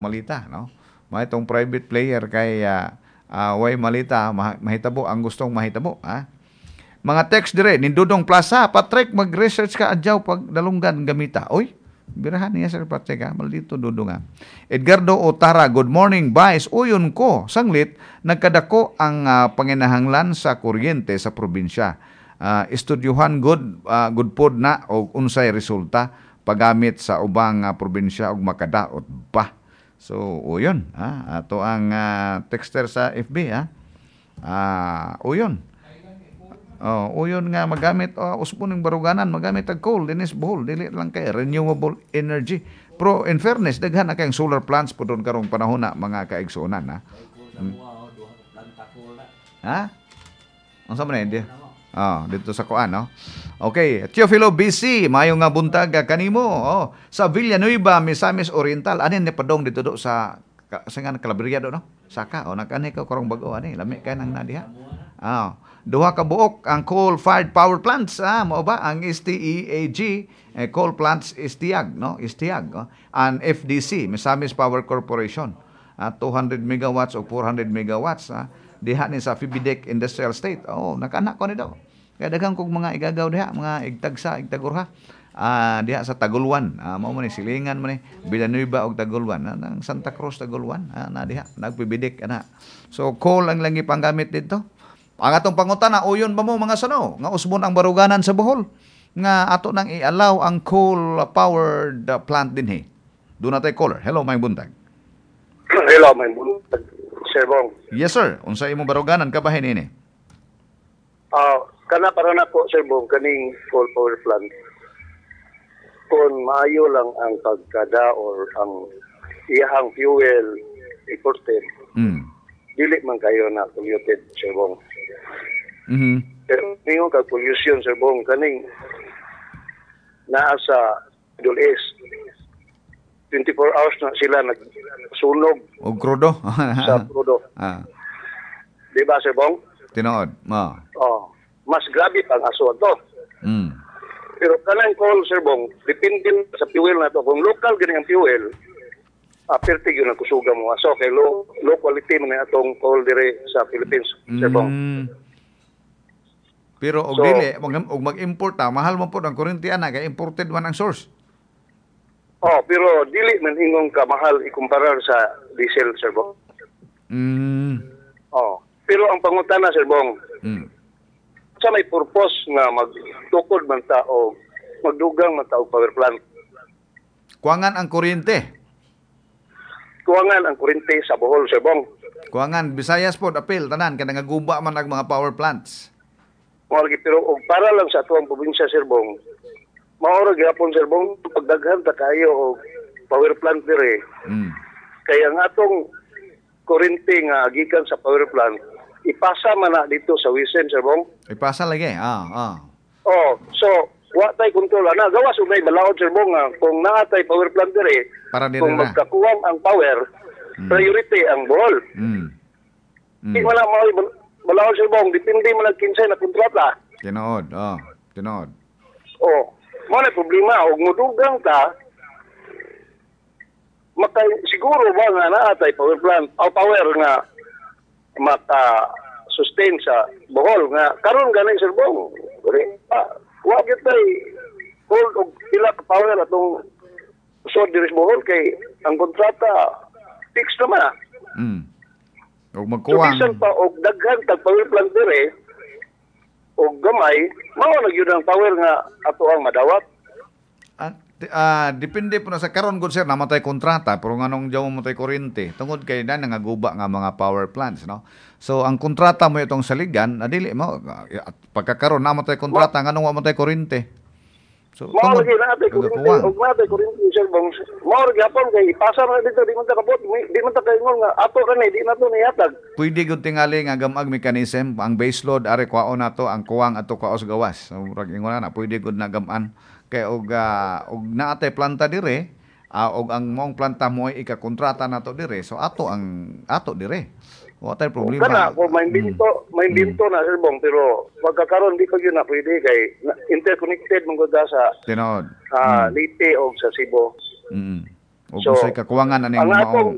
malita, no? May itong private player kay way malita mahitabo ang gustong mahitabo, ha? Mga text dire ni Dudong Plaza, Patrick, mag-research ka adyaw pag dalunggan gamita. Oy, birahan niya Sir Patrick, ha? Maldito Dudong, ha? Edgardo Otara, good morning, Vice. Uyon ko, sanglit, nagkadako ang panginahanglan sa kuryente sa probinsya. Estudyuhan good pod na o unsay resulta paggamit sa ubang probinsya og makadaot pa. So, uyon, ha? Ato ang texter sa FB, ha? Uyon. Uyon nga magamit usbon ng baruganan, magamit ang coal, dinis Bohol, dili lang kay renewable energy. Pero in fairness, daghan na kayong solar plants po doon karong panahon na mga kaigsuonan, ha? Ha? Ang sa man hindi? Dito sa kuan, no? Okay, Teofilo BC, mayo nga buntag kanimo. Sa Villanueva, Misamis Oriental, anin ni padong dito do sa nga Calabria do, no? Saka nakani ka karong bag-o ani, lami kay nang nadiha. Duha ka buok ang coal-fired power plants, mao ba ang STEAG, coal plants Istiag, no? Istiag, and FDC, Misamis Power Corporation, 200 megawatts o 400 megawatts, diha ni sa Fibidec Industrial State. Nakanak ko ni daw. Kaya daghang kog mga igagaw diha, mga igtagurha. Diha sa Taguluan, mao man ni silingan man ni Villanueva og Taguluan, nang Santa Cruz Taguluan, na diha nagpibidek ana. So coal ang lang gipanggamit dito. Ang atong pangutana, uyon ba mo mga sano nga usbon ang baruganan sa Bohol nga ato nang i-allow ang coal powered plant dinhi. Do na tay caller. Hello, may buntag. Hello, may buntag. Sir Bong. Yes sir, unsa imong baruganan kabahin ini? Kana para na po, Sir Bong, kaning coal power plant. Kung maayo lang ang pagkada or ang iyahang fuel imported, dili man kayo na polluted, Sir Bong. Pero ngayon kag-pollution, Sir Bong, kaning naa sa Middle East, 24 hours na sila nagsunog. O krudo? Sa krudo. Di ba, Sir Bong? Tinood. Mas grabe pang asunto. Pero kanang coal, Sir Bong, depende sa fuel na to. Kung local gani ang fuel, pertig yun ang kusuga mo. So, kay low quality man atong coal dire sa Philippines, Sir Bong. Pero og dili, og mag-import mahal man po ang kuryente ana kay imported man ang source. Pero dili man ingong kamahal ikumparar sa diesel, Sir Bong. Pero ang pangutana, Sir Bong, sa may purpose nga magtukod man ta o magdugang man ta og power plant. Kuwangan ang kuryente. Kuwangan ang kuryente sa Bohol, Sir Bong. Kuwangan Visayas pod apil tanan kay nagaguba man ang mga power plants. Pero og para lang sa atuang probinsya, Sir Bong, maura gyapon, Sir Bong, pagdaghan ta kayo og power plant dire. Kaya ang atong kuryente nga gikan sa power plant ipasa man na dito sa Wisen, Sir Bong. Ipasa lagi. So wa tay kontrol na gawas unay balaod, Sir Bong, kung naatay power plant dire para kung magkakuwang ang power, priority ang Bohol. Di wala mo balaod, Sir Bong, depende man ang kinsay na kontrata. Tinood. Mo na problema og mudugang ta siguro ba nga naatay power plant o power nga maka-sustain sa Bohol nga karon gani, Sir Bong, wa gyud tay hold og pila ka power atong usod diri sa Bohol kay ang kontrata fixed naman. Og magkuwang. So, pa og daghan tag power plant dire og gamay mao na gyud ang power nga ato ang madawat. Depende po na sa karon gud sir namatay kontrata pero nganong jaw mo tay kuryente tungod kay na nangaguba nga mga power plants, no. So ang kontrata mo itong saligan dili mo pagkakaron namatay kontrata nganong wa mo tay kuryente. So tungod na atay kuryente og natay kuryente, Sir Bong, mao ra gyapon kay ipasa ra dito di man ta kabot, di man ta kaingon nga ato kani di na to nihatag. Pwede gud tingali nga gamag mechanism ang base load are kwaon nato ang kuwang ato kaos gawas. So murag ingon na pwede gud na gaman kay og naatay planta dire og ang mong planta mo ay ikakontrata nato dire so ato dire wa tay problema kana ko may binto na, Sir Bong, pero pagkakaron di ko yun na pwede kay interconnected man gud sa tinood Leyte og sa Cebu. og so, say kakuwangan ani ang atong